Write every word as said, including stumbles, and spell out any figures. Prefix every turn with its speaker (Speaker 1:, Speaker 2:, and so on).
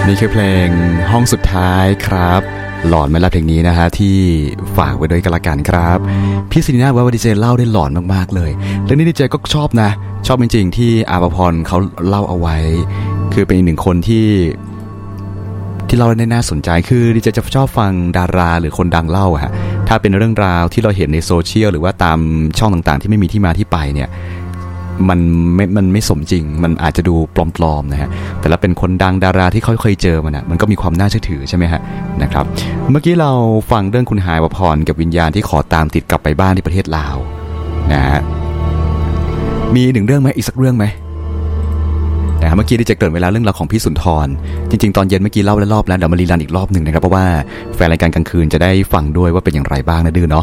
Speaker 1: นี่คือเพลงห้องสุดท้ายครับหลอนไหมล่ะเพลงนี้นะฮะที่ฝากไว้ด้วยกันละกันครับพี่ศิรินาว่าดีเจเล่าได้หลอนมากๆเลยเรื่องนี้ดีเจก็ชอบนะชอบจริงๆที่อาภพรเขาเล่าเอาไว้คือเป็นอีกหนึ่งคนที่ที่เราได้น่าสนใจคือดิเจจะชอบฟังดาราหรือคนดังเล่าฮะถ้าเป็นเรื่องราวที่เราเห็นในโซเชียลหรือว่าตามช่องต่างๆที่ไม่มีที่มาที่ไปเนี่ยมันไม่มันไม่สมจริงมันอาจจะดูปลอมๆนะฮะแต่ละเป็นคนดังดาราที่เขาเคยเจอมันนะมันก็มีความน่าเชื่อถือใช่ไหมฮะนะครับเมื่อกี้เราฟังเรื่องคุณหายวพรกับวิญญาณที่ขอตามติดกลับไปบ้านที่ประเทศลาวนะฮะมีหนึ่งเรื่องไหมอีกสักเรื่องไหมนะเมื่อกี้ได้จะเกิดเวลาเรื่องราวของพี่สุนทรจริงๆตอนเย็นเมื่อกี้เล่าแล้วรอบแล้วเดี๋ยวมารีรันอีกรอบหนึ่งนะครับเพราะว่าแฟนรายการกลางคืนจะได้ฟังด้วยว่าเป็นอย่างไรบ้างนะดื้อเนาะ